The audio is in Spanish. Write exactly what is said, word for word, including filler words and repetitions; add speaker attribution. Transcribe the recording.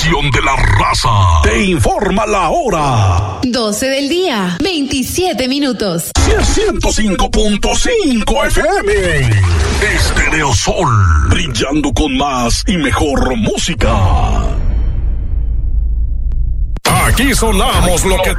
Speaker 1: estación de la raza. Te informa la hora.
Speaker 2: doce del día, veintisiete minutos.
Speaker 1: ciento cinco punto cinco F M. Estéreo Sol. Brillando con más y mejor música. Aquí sonamos lo que